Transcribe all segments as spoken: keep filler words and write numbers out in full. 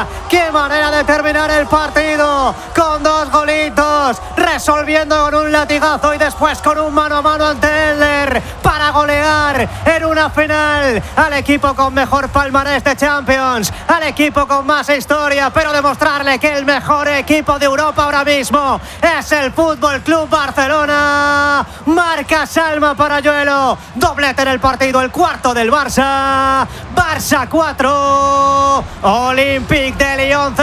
Barça. ¡Qué manera de terminar el partido! Con dos golitos, resolviendo con un latigazo y después con un mano a mano ante Elder para golear en una final al equipo con mejor palmarés de Champions, al equipo con más historia, pero demostrarle que el mejor equipo de Europa ahora mismo es el Fútbol Club Barcelona. Marca Salma Parayuelo, doblete en el partido, el cuarto del Barça. Barça cuatro, Olympique de Lyon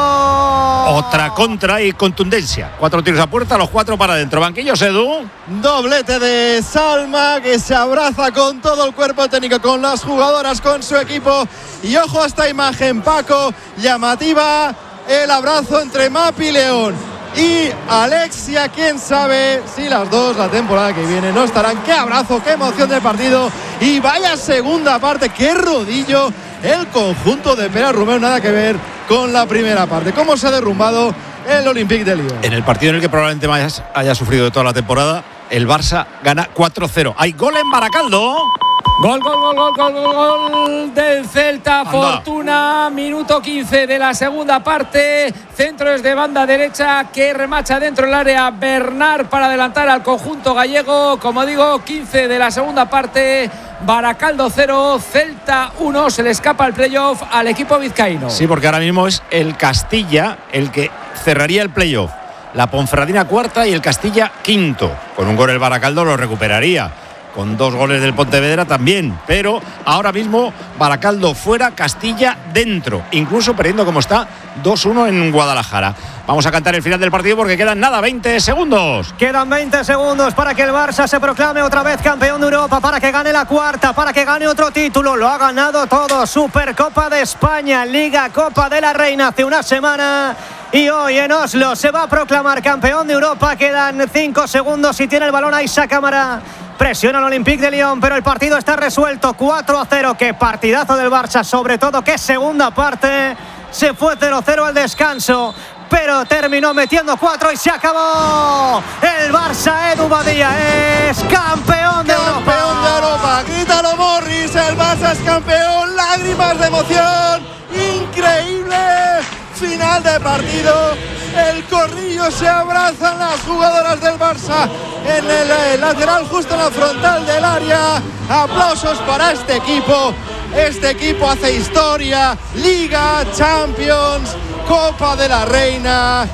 cero. Otra contra y contundencia. Cuatro tiros a puerta, los cuatro para adentro. Banquillos, Edu. Doblete de Salma, que se abraza con todo el cuerpo técnico, con las jugadoras, con su equipo. Y ojo a esta imagen, Paco, llamativa, el abrazo entre Mapi León y Alexia. Quién sabe si las dos la temporada que viene no estarán. Qué abrazo, qué emoción del partido. Y vaya segunda parte, qué rodillo el conjunto de Pere Romeu, nada que ver con la primera parte. Cómo se ha derrumbado el Olympique de Lyon. En el partido en el que probablemente más haya sufrido de toda la temporada, el Barça gana cuatro cero. Hay gol en Baracaldo. Gol, gol, gol, gol, gol, gol, gol del Celta. Anda. Fortuna, minuto quince de la segunda parte. Centro desde banda derecha que remacha dentro del área Bernard para adelantar al conjunto gallego. Como digo, quince de la segunda parte. Baracaldo cero, Celta uno. Se le escapa el playoff al equipo vizcaíno. Sí, porque ahora mismo es el Castilla el que cerraría el playoff. La Ponferradina cuarta y el Castilla quinto. Con un gol el Baracaldo lo recuperaría. Con dos goles del Pontevedra también. Pero ahora mismo Baracaldo fuera, Castilla dentro. Incluso perdiendo como está dos uno en Guadalajara. Vamos a cantar el final del partido porque quedan nada, veinte segundos. Quedan veinte segundos para que el Barça se proclame otra vez campeón de Europa, para que gane la cuarta, para que gane otro título. Lo ha ganado todo. Supercopa de España, Liga, Copa de la Reina hace una semana. Y hoy en Oslo se va a proclamar campeón de Europa. Quedan cinco segundos y tiene el balón Aixa Cámara. Presiona el Olympique de Lyon, pero el partido está resuelto. Cuatro a cero. Qué partidazo del Barça, sobre todo qué segunda parte. Se fue cero cero al descanso, pero terminó metiendo cuatro y se acabó. El Barça, Edu Badía, es campeón de Europa. Campeón de Europa. Grítalo, Morris. El Barça es campeón. Lágrimas de emoción. Increíble. Final de partido. El corrillo, se abrazan las jugadoras del Barça en el, el lateral, justo en la frontal del área. Aplausos para este equipo. Este equipo hace historia. Liga, Champions, Copa de la Reina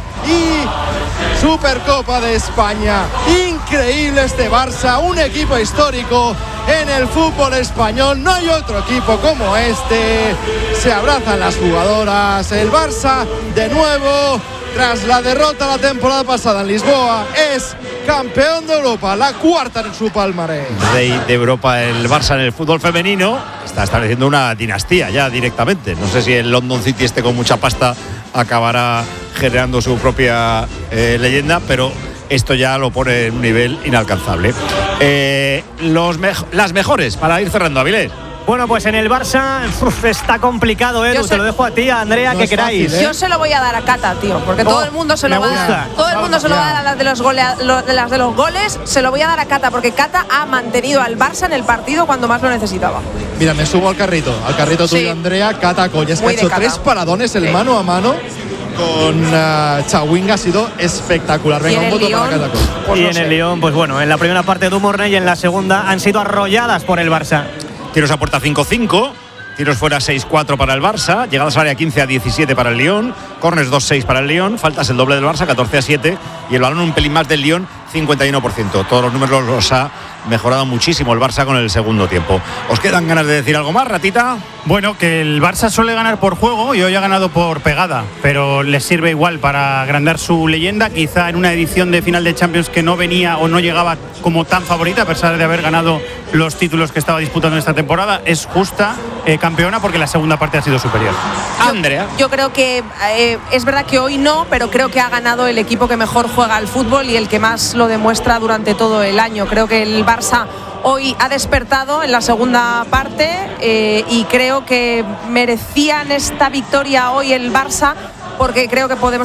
y Supercopa de España. Increíble este Barça, un equipo histórico en el fútbol español. No hay otro equipo como este. Se abrazan las jugadoras. El Barça, de nuevo, tras la derrota la temporada pasada en Lisboa, es campeón de Europa, la cuarta en su palmarés. Rey de Europa el Barça en el fútbol femenino. Está estableciendo una dinastía ya directamente. No sé si el London City, este con mucha pasta, acabará generando su propia eh, leyenda, pero esto ya lo pone en un nivel inalcanzable. Eh, los mejo- las mejores, para ir cerrando, Avilés. Bueno, pues en el Barça uf, está complicado, Edu. Te lo dejo a ti, a Andrea, no que es queráis. fácil, ¿eh? Yo se lo voy a dar a Cata, tío, porque Oh, todo el mundo se lo me va a gusta. dar. Todo el mundo se lo va a dar a las de los, golea, lo, de las de los goles. Se lo voy a dar a Cata, porque Cata ha mantenido al Barça en el partido cuando más lo necesitaba. Mira, me subo al carrito, al carrito Sí. tuyo, Andrea. Cata Colla, es que Muy ha de hecho Cata. tres paradones, el Sí. mano a mano con uh, Chawinga, ha sido espectacular. Venga, Y en un el voto para Lyon, Cata Colla. pues y no en sé. el Lyon, pues bueno, en la primera parte de Dumornay y en la segunda han sido arrolladas por el Barça. Tiros a puerta cinco cinco. Tiros fuera seis cuatro para el Barça. Llegadas al área quince a diecisiete para el Lyon. Corners dos seis para el Lyon. Faltas el doble del Barça, catorce a siete. Y el balón un pelín más del Lyon, cincuenta y uno por ciento. Todos los números los ha mejorado muchísimo el Barça con el segundo tiempo. ¿Os quedan ganas de decir algo más, Ratita? Bueno, que el Barça suele ganar por juego y hoy ha ganado por pegada, pero les sirve igual para agrandar su leyenda. Quizá en una edición de final de Champions que no venía o no llegaba como tan favorita, a pesar de haber ganado los títulos que estaba disputando esta temporada, es justa eh, campeona porque la segunda parte ha sido superior. Andrea. Yo creo que eh, es verdad que hoy no, pero creo que ha ganado el equipo que mejor juega al fútbol y el que más lo demuestra durante todo el año. Creo que el Barça hoy ha despertado en la segunda parte eh, y creo que merecían esta victoria hoy el Barça, porque creo que podemos